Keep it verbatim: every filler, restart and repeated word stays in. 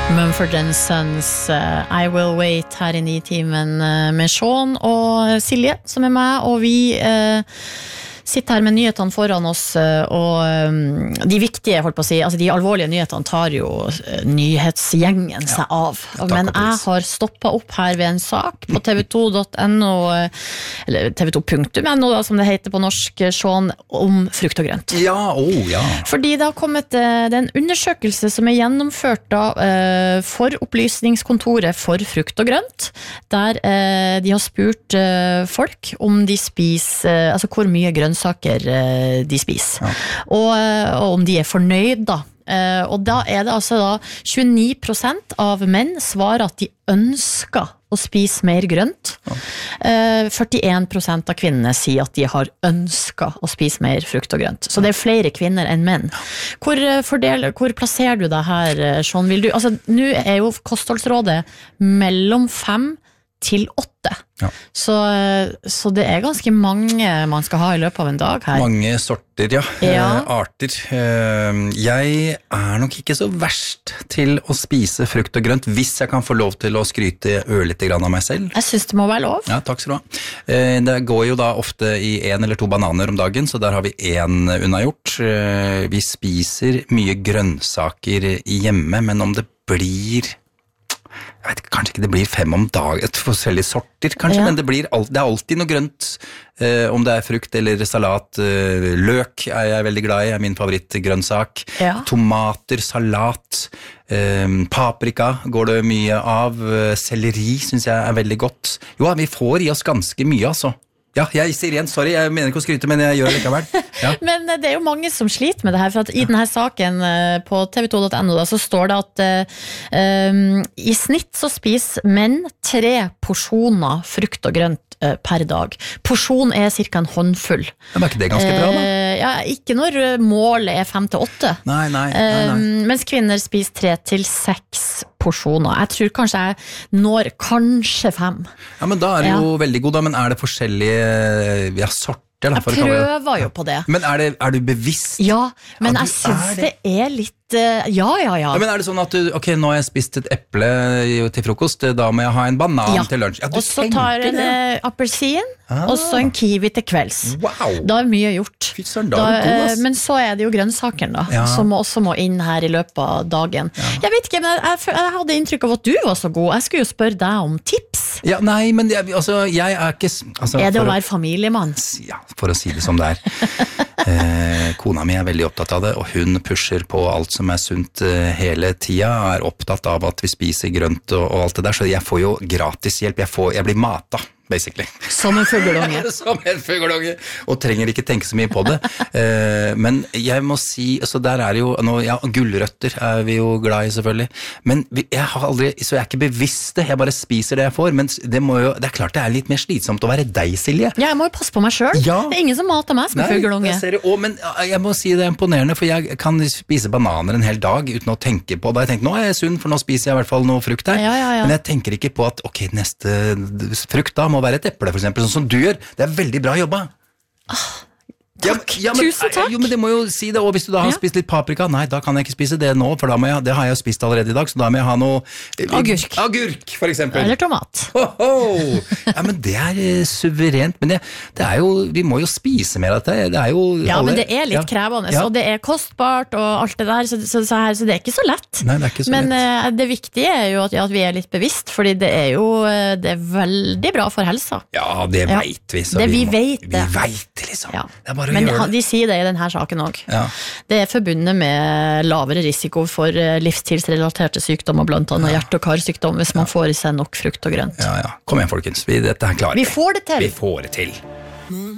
Mumford and Sons, uh, I Will Wait her i ni-timen uh, med Sean og Silje som er med, og vi uh, sitter her med nyhetene foran oss, uh, og um, de viktige, holdt på å si, altså de alvorlige nyhetene tar jo uh, nyhetsgjengen seg ja, av, men jeg har stoppet opp her ved en sak på tv to punktum no, uh, eller tv to punktum no da, som det heter på norsk, Sean, om frukt og grønt. Ja, oh, ja. Fordi det har kommet uh, det er en undersøkelse som er gjennomført da, uh, for Opplysningskontoret for frukt og grønt, der uh, de har spurt uh, folk om de spiser, uh, altså hvor mye grønnsaker de spiser, ja. og, og om de er fornøyd da. Og da er det altså da tjueni prosent av menn svarer at de ønsker å spise mer grønt. Ja. førtien prosent av kvinnene sier at de har ønsket å spise mer frukt og grønt. Så det er flere kvinner enn menn. Hvor, fordel, hvor plasserer du deg her, Sean? Vil du, altså, nå er jo kostholdsrådet mellom fem til åtte. Ja. Så, så det er ganske mange man skal ha i løpet av en dag her. Mange sorter, ja. ja. Eh, arter. Eh, jeg er nok ikke så verst til å spise frukt og grønt, hvis jeg kan få lov til å skryte ørlite grann av meg selv. Jeg synes det må være lov. Ja, takk skal du ha. Eh, det går jo da ofte i en eller to bananer om dagen, så der har vi en unnagjort. Eh, vi spiser mye grønnsaker hjemme, men om det blir... Jeg vet kanskje ikke det blir fem om dagen, et forskjellige sorter kanskje, ja. Men det, blir, det er alltid noe grønt, eh, om det er frukt eller salat. Eh, løk er jeg veldig glad i, er min favorittgrønnsak. Ja. Tomater, salat, eh, paprika går det mye av. Selleri synes jeg er veldig godt. Jo, vi får i oss ganske mye, altså. Ja, jeg sier igjen, sorry, jeg mener ikke å skryte, men jeg gjør det likevel. Ja. Men det er jo mange som sliter med det her, for at i denne saken på tv to punktum no da, så står det at um, i snitt så spiser menn tre porsjoner frukt og grønt uh, per dag. Porsjon er cirka en håndfull. Men er ikke det ganske bra da? Uh, ja, ikke når målet er fem til åtte. Nei, nei, nei, nei. Um, mens kvinner spiser tre til seks porsjoner. Jeg tror kanskje jeg når kanskje fem. Ja, men da er det jo ja. veldig god da, men er det forskjellige ja, sorter? Da, jeg prøver jo på det. Men er, det, er du bevisst? Ja, men ja, jeg synes det. det er litt ja, ja, ja, ja. Men er det sånn at du, ok, nå har jeg spist et eple til frokost, da må jeg ha en banan ja. til lunsj. Ja, og så tar en eh, appelsin, ah. og så en kiwi til kvelds. Wow. Da er mye gjort. Fytseren, da er det god, ass. Men så er det jo grønnsakeren da, ja. som også må inn her i løpet av dagen. Ja. Jeg vet ikke, men jeg, jeg, jeg hadde inntrykk av at du var så god. Jeg skulle jo spørre deg om tips. Ja, nei, men jeg, altså, jeg er ikke... Altså, er det å være familiemann? Ja, for å si det som det er. eh, kona mi er veldig opptatt av det, og hun pusher på alt som er sunt eh, hele tida, er opptatt av at vi spiser grønt og, og alt det der, så jeg får jo gratis hjelp, jeg, får, jeg blir mata. Basically. Som en fuggelunge. Som en fuggelunge, og trenger ikke tenke så mye på det. Eh, men jeg må si, altså der er jo, nå, ja, gulrøtter er vi jo glad i selvfølgelig, men vi, jeg har aldri, så jeg er ikke bevisst det, jeg bare spiser det jeg får, men det må jo, det er klart det er litt mer slitsomt å være deg, Silje. Ja, jeg må jo passe på meg selv. Ja. Det er ingen som mater meg som en fuggelunge. Jeg ser det, og, men jeg må si det er imponerende, for jeg kan spise bananer en hel dag uten å tenke på det. Jeg tenker, nå er jeg sunn, for nå spiser jeg i hvert fall noe frukt her. Ja, ja, ja. Men jeg tenker ikke på at, ok, neste frukt da må være et eple, for eksempel, sånn som du gjør. Det er veldig bra jobba. Ah, takk, ja, ja, men, tusen takk. Jo, men det må jo si det, og hvis du da har ja. spist litt paprika, nei, da kan jeg ikke spise det nå, for da må jeg, det har jeg jo spist allerede i dag, så da må jeg ha noe... Agurk. Agurk, for eksempel. Eller tomat. Ho, ho. Ja, men det er uh, suverent, men det, det er jo, vi må jo spise mer av dette, det er jo... Ja, alle, men det er litt ja. krevende, ja. og det er kostbart, og alt det der, så, så, så, her, så det er ikke så lett. Nei, det er ikke så men, lett. Men uh, det viktige er jo at, ja, at vi er litt bevisst, fordi det er jo uh, det er veldig bra for helsa. Ja, det ja. vet vi. Så det vi, vi må, vet det. Vi vet det, liksom. Ja. Det er bare å men gjøre det. De sier det i denne saken også. Ja. Det er forbundet med lavere risiko for livsstilsrelaterte sykdommer, blant annet ja. hjerte- og karsykdom, hvis man ja. får i seg nok frukt og grønt. Ja, ja. Kom igjen, folkens. Vi, dette er klart. Vi får det til. Vi får det til.